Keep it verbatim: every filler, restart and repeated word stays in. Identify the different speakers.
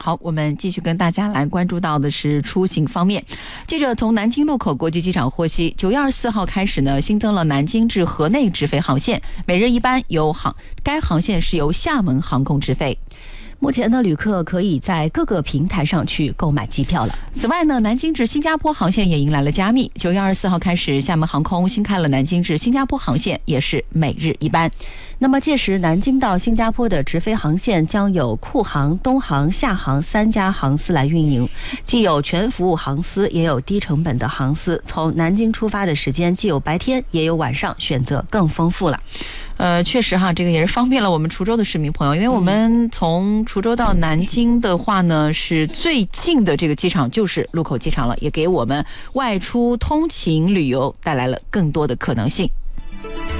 Speaker 1: 好，我们继续跟大家来关注到的是出行方面。记者从南京禄口国际机场获悉，九月二十四号开始呢，新增了南京至河内直飞航线，每日一班由航，该航线是由厦门航空直飞。
Speaker 2: 目前呢，旅客可以在各个平台上去购买机票了。
Speaker 1: 此外呢，南京至新加坡航线也迎来了加密。九月二十四号开始，厦门航空新开了南京至新加坡航线，也是每日一班。
Speaker 2: 那么届时，南京到新加坡的直飞航线将有库航、东航、厦航三家航司来运营，既有全服务航司，也有低成本的航司。从南京出发的时间既有白天也有晚上，选择更丰富了。
Speaker 1: 呃，确实哈，这个也是方便了我们滁州的市民朋友，因为我们从滁州到南京的话呢，是最近的这个机场就是禄口机场了，也给我们外出通勤旅游带来了更多的可能性。